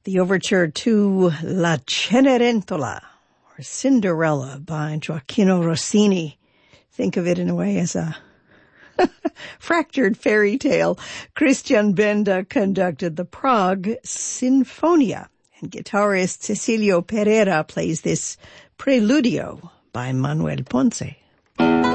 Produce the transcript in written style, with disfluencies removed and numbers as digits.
The overture to La Cenerentola, or Cinderella, by Gioacchino Rossini. Think of it in a way as a fractured fairy tale. Christian Benda conducted the Prague Sinfonia, and guitarist Cecilio Pereira plays this Preludio by Manuel Ponce.